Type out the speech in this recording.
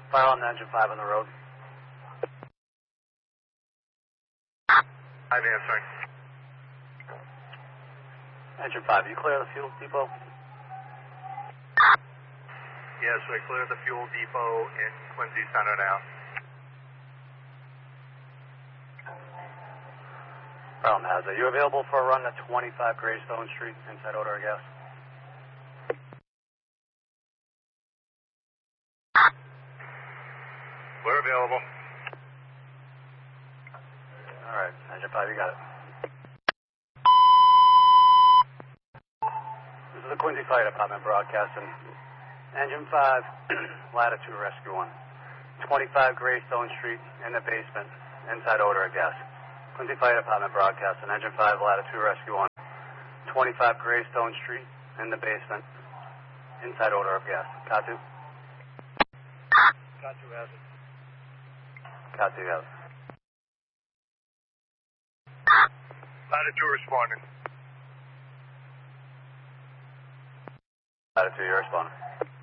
Fire on engine 5 on the road. 5 answering. Engine 5, you clear the fuel depot? Yes, we cleared the fuel depot in Quincy Center now. Problem has it. Are you available for a run at 25 Greystone Street, inside odor of gas? We're available. Alright, engine 5, you got it. This is the Quincy Fire Department broadcasting. Engine 5, Latitude Rescue 1. 25 Greystone Street, in the basement, inside odor of gas. Quincy Fire Department broadcasting. Engine 5, Latitude Rescue 1. 25 Greystone Street, in the basement, inside odor of gas. Katu? Katu has it. Katu has it. Latitude responding. Latitude, you're responding.